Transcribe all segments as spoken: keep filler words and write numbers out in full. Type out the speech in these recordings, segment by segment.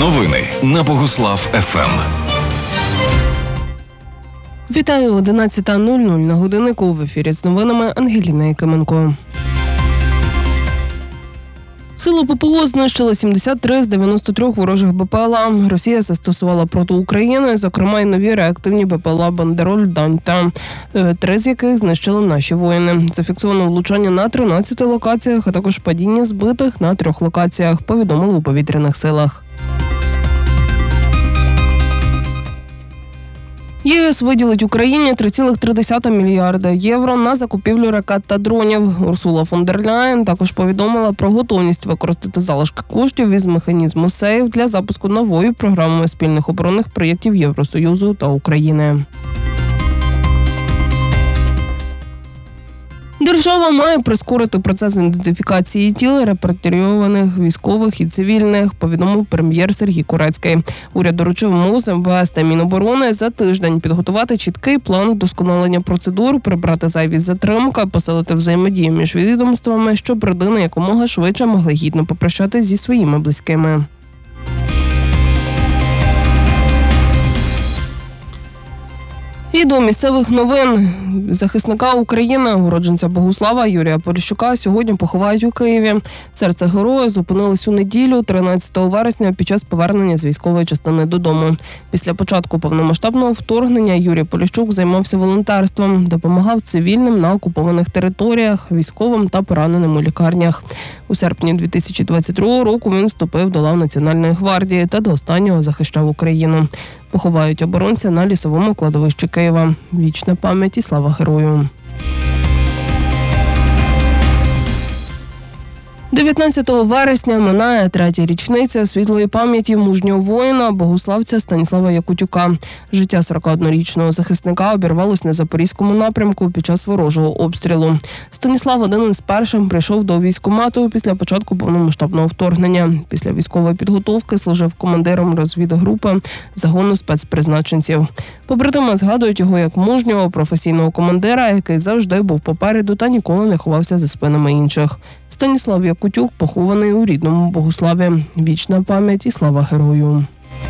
Новини на Богуслав еф ем. Вітаю, одинадцята нуль нуль на годиннику. В ефірі з новинами Ангеліна Якименко. Сили ППО знищили сімдесят три з дев'яноста трьох ворожих БПЛА. Росія застосувала проти України, зокрема й нові реактивні БПЛА «Бандероль», «Даньта», три з яких знищили наші воїни. Зафіксовано влучання на тринадцяти локаціях, а також падіння збитих на трьох локаціях, повідомили у повітряних силах. ЄС виділить Україні три цілих три десятих мільярда євро на закупівлю ракет та дронів. Урсула фон дер Ляєн також повідомила про готовність використати залишки коштів із механізму сейф для запуску нової програми спільних оборонних проєктів Євросоюзу та України. Держава має прискорити процес ідентифікації тіл репатрійованих військових і цивільних, повідомив прем'єр Сергій Курецький. Уряд доручив МОЗ, ем ве ес та Міноборони за тиждень підготувати чіткий план вдосконалення процедур, прибрати зайві затримки, посилити взаємодію між відомствами, щоб родини якомога швидше могли гідно попрощатися зі своїми близькими. І до місцевих новин. Захисника України, уродженця Богуслава Юрія Поліщука, сьогодні поховають у Києві. Серце героя зупинилось у неділю, тринадцятого вересня, під час повернення з військової частини додому. Після початку повномасштабного вторгнення Юрій Поліщук займався волонтерством, допомагав цивільним на окупованих територіях, військовим та пораненим у лікарнях. У серпні дві тисячі двадцять другого року він вступив до лав Національної гвардії та до останнього захищав Україну. Поховають оборонця на лісовому кладовищі Києва. Вічна пам'ять і слава герою. дев'ятнадцятого вересня минає третя річниця світлої пам'яті мужнього воїна, богуславця Станіслава Якутюка. Життя сорокаоднорічного захисника обірвалось на Запорізькому напрямку під час ворожого обстрілу. Станіслав один із перших прийшов до військкомату після початку повномасштабного вторгнення. Після військової підготовки служив командиром розвідгрупи загону спецпризначенців. Побратими згадують його як мужнього професійного командира, який завжди був попереду та ніколи не ховався за спинами інших. Станіслав Якутюк похований у рідному Богуславі. Вічна пам'ять і слава герою.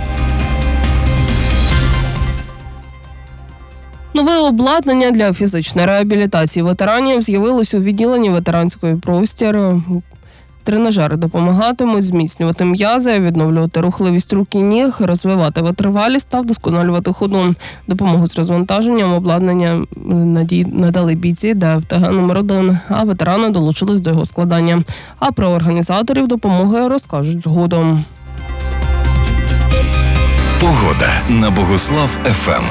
Нове обладнання для фізичної реабілітації ветеранів з'явилось у відділенні ветеранської простір. Тренажери допомагатимуть зміцнювати м'язи, відновлювати рухливість рук і ніг, розвивати витривалість та вдосконалювати ходу. Допомогу з розвантаженням обладнання надали бійці де еф те ге номер один, а ветерани долучились до його складання. А про організаторів допомоги розкажуть згодом. Погода на Богуслав еф ем.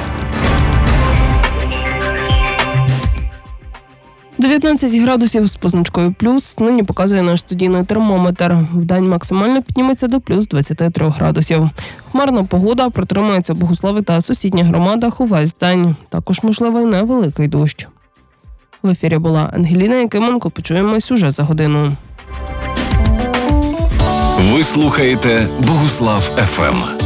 дев'ятнадцять градусів з позначкою плюс нині показує наш студійний термометр. Вдень максимально підніметься до плюс двадцяти трьох градусів. Хмарна погода протримається у Богуславі та сусідніх громадах увесь день. Також можливий невеликий дощ. В ефірі була Ангеліна Якименко. Почуємось уже за годину. Ви слухаєте Богуслав еф ем.